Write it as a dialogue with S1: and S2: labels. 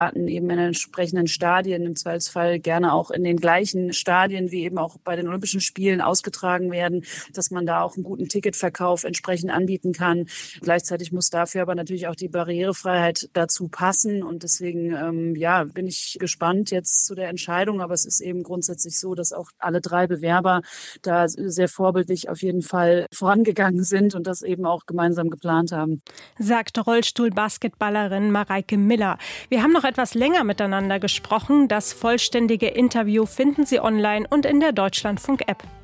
S1: eben in entsprechenden Stadien, im Zweifelsfall gerne auch in den gleichen Stadien wie eben auch bei den Olympischen Spielen ausgetragen werden, dass man da auch einen guten Ticketverkauf entsprechend anbieten kann. Gleichzeitig muss dafür aber natürlich auch die Barrierefreiheit dazu passen und deswegen bin ich gespannt jetzt zu der Entscheidung, aber es ist eben grundsätzlich so, dass auch alle 3 Bewerber da sehr vorbildlich auf jeden Fall vorangegangen sind und das eben auch gemeinsam geplant haben.
S2: Sagt Rollstuhl-Basketballerin Mareike Miller. Wir haben noch etwas länger miteinander gesprochen. Das vollständige Interview finden Sie online und in der Deutschlandfunk-App.